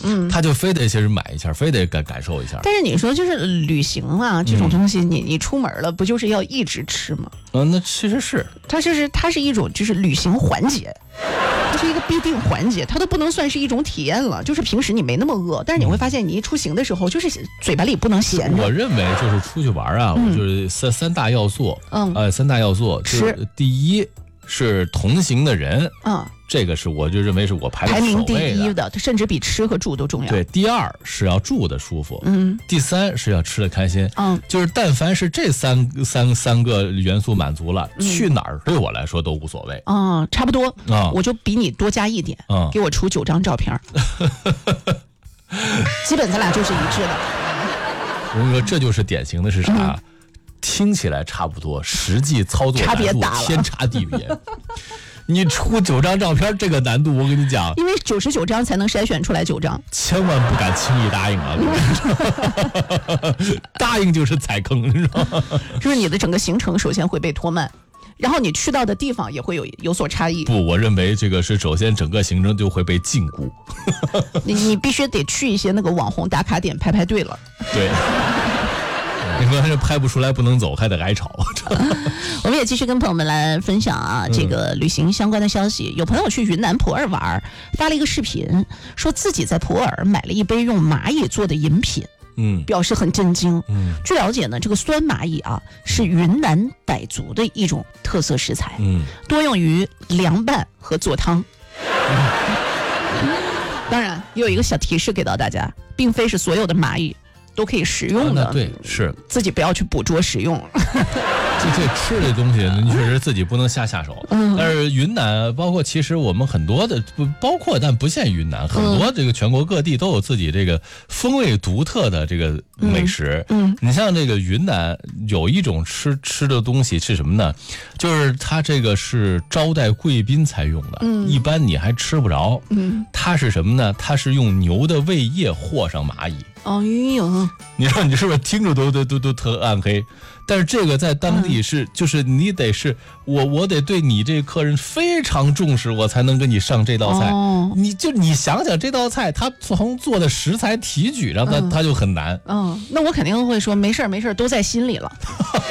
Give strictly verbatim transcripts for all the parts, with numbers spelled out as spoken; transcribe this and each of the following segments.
嗯， 他就非得先是买一下，非得感感受一下。 但是你说就是旅行啊这种东西，你你出门了不就是要一直吃吗？ 嗯、呃，那其实是它就是它是一种就是旅行环节。它是一个必定环节，它都不能算是一种体验了。就是平时你没那么饿，但是你会发现你一出行的时候，就是嘴巴里不能闲着。 我认为就是出去玩啊，嗯、我就是三三大要素，嗯，呃，三大要素是第一是同行的人，嗯，这个是我就认为是我排排名第一的，它甚至比吃和住都重要。 对，第二是要住的舒服，嗯，第三是要吃的开心，嗯，就是但凡是这三三三个元素满足了，嗯、去哪儿对我来说都无所谓。 嗯，差不多啊，嗯、我就比你多加一点，嗯，给我出九张照片，基本咱俩就是一致的。 我跟你说，这就是典型的是啥？嗯、听起来差不多，实际操作差别大了， 天差地别。你出九张照片，这个难度我跟你讲， 因为九十九张才能筛选出来九张， 千万不敢轻易答应啊！答应就是踩坑，你知道吗？ 就是你的整个行程首先会被拖慢，然后你去到的地方也会有有所差异。 不，我认为这个是首先整个行程就会被禁锢。 你你必须得去一些那个网红打卡点排排队了。 对。你说这拍不出来不能走，还得挨吵。 我们也继续跟朋友们来分享啊，这个旅行相关的消息。有朋友去云南普洱玩，发了一个视频，说自己在普洱买了一杯用蚂蚁做的饮品，嗯，表示很震惊。嗯，据了解呢，这个酸蚂蚁啊是云南傣族的一种特色食材，嗯，多用于凉拌和做汤。嗯、当然，也有一个小提示给到大家，并非是所有的蚂蚁都可以食用的， 啊、对，是自己不要去捕捉食用。 这这吃的东西，你确实自己不能瞎下手。嗯，但是云南，包括其实我们很多的，不包括但不限云南，很多这个全国各地都有自己这个风味独特的这个美食。嗯，嗯你像这个云南有一种吃吃的东西是什么呢？就是它这个是招待贵宾才用的，嗯，一般你还吃不着。嗯，它是什么呢？它是用牛的胃液和上蚂蚁。 哦哟， 你说你是不是听着都都都都特暗黑？但是这个在当地是，嗯、就是你得是我我得对你这客人非常重视，我才能给你上这道菜。哦、你就你想想这道菜，他从做的食材提取上，他、嗯、他就很难。 嗯，那我肯定会说没事没事，都在心里了。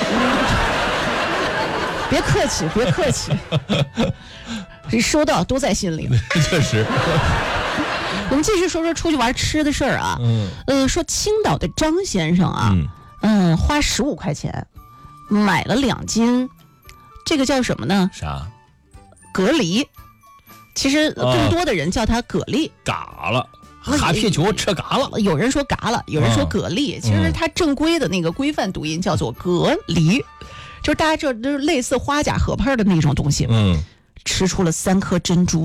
别客气，别客气，收到都在心里了。 确实。 我们继续说说出去玩吃的事儿啊，嗯，呃，说青岛的张先生啊，嗯，嗯花十五块钱买了两斤，这个叫什么呢？ 啥？ 蛤蜊。其实更多的人叫它蛤蜊。 嘎了，哈皮球吃嘎了。 有人说嘎了，有人说蛤蜊。嗯、其实它正规的那个规范读音叫做蛤蜊，就是大家这都是类似花甲河蚌的那种东西。嗯，吃出了三颗珍珠。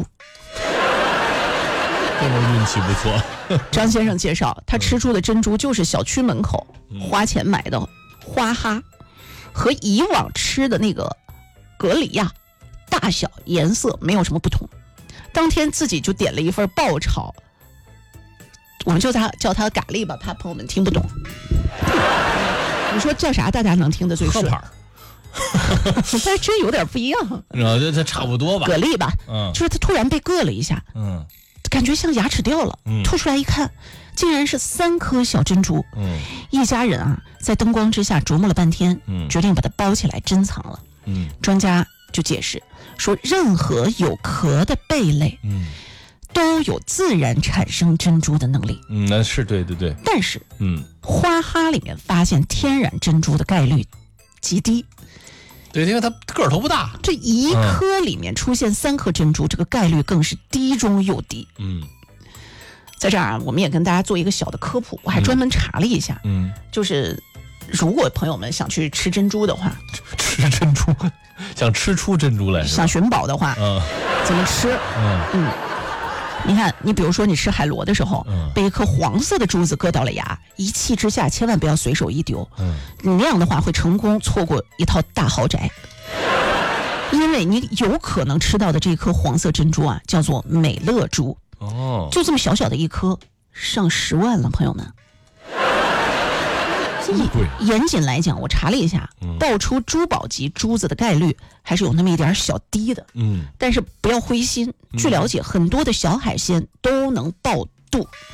这么运气不错。 张先生介绍，他吃出的珍珠就是小区门口花钱买的花哈，和以往吃的那个蛤蜊呀，大小颜色没有什么不同。当天自己就点了一份爆炒，我们就他叫他蛤蜊吧，怕朋友们听不懂。你说叫啥大家能听得最顺？但是真有点不一样。 这这差不多吧。 蛤蜊吧，嗯，就是他突然被硌了一下，嗯。感觉像牙齿掉了，嗯、吐出来一看，竟然是三颗小珍珠。嗯、一家人啊，在灯光之下琢磨了半天，嗯、决定把它包起来珍藏了。嗯、专家就解释说，任何有壳的贝类，嗯、都有自然产生珍珠的能力。 嗯，那是对对对。 但是，嗯，花哈里面发现天然珍珠的概率极低。 对，因为它个头不大， 这一颗里面出现三颗珍珠，嗯、这个概率更是低中又低。嗯，在这儿啊，我们也跟大家做一个小的科普，我还专门查了一下，嗯，就是如果朋友们想去吃珍珠的话， 吃珍珠，想吃出珍珠来， 想寻宝的话，嗯，怎么吃？嗯嗯。你看，你比如说你吃海螺的时候，嗯、被一颗黄色的珠子硌到了牙，一气之下千万不要随手一丢，嗯、你那样的话会成功错过一套大豪宅，因为你有可能吃到的这颗黄色珍珠啊，叫做美乐珠，哦，就这么小小的一颗，上十万了，朋友们。 这么贵？ 严谨来讲，我查了一下，嗯、爆出珠宝级珠子的概率还是有那么一点小低的。嗯，但是不要灰心。据了解，很多的小海鲜都能爆肚。